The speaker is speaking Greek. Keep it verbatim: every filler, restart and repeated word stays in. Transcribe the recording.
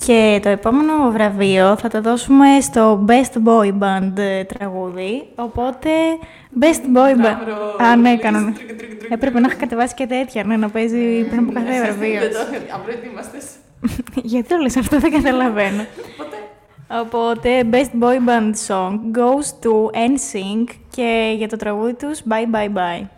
Και το επόμενο βραβείο θα το δώσουμε στο Best Boy Band τραγούδι. Οπότε, Best Boy Band. Α, ναι, κανονικά. Έπρεπε να έχω κατεβάσει και τέτοια, ναι, να παίζει πριν από κάθε βραβείο. Δεν το απροετοίμαστες. Γιατί το λες αυτό, δεν καταλαβαίνω. Οπότε, Best Boy Band Song goes to N Sync και για το τραγούδι τους Bye Bye Bye.